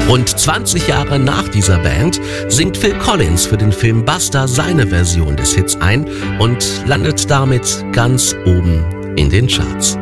Rund 20 Jahre nach dieser Band singt Phil Collins für den Film Buster seine Version des Hits ein und landet damit ganz oben in den Charts.